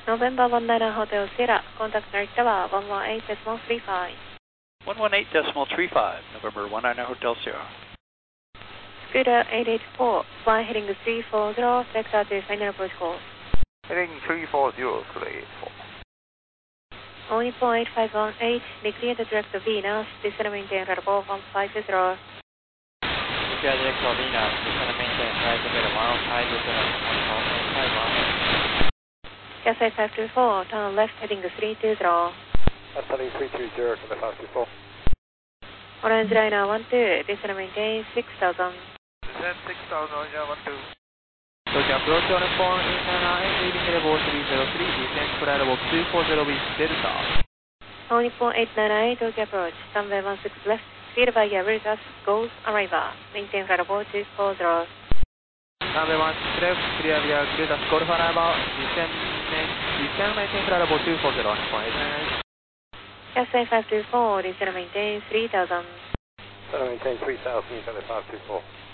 November 19 Hotel Sierra, contact North Tower 118.35. 118.35, November 19 Hotel Sierra. Scooter 884, fly heading 340, vector to final approach course. Heading 340 to 884. Only point 518, declare the direct to Venus, descend and maintain radar 150. Declare direct to Venus, descend and maintain right over 150, Cathay 524, turn left heading 320. That's heading 320 to the 524. Orange liner 12, descend and maintain 6000. Descend 6000, Orange liner 12. Tokyo approach on phone 898, leaving level 303, descend flight level 240 with Delta. Only point 898, Tokyo approach, runway 16 left, speed by Veritas, goes arrival, maintain flight level 240. Runway 16 left, clear via Veritas, golf arrival, descend maintain flight level 240, point 898. Cathay 524, descend and maintain 3000. Descend and maintain 3000, Cathay 524.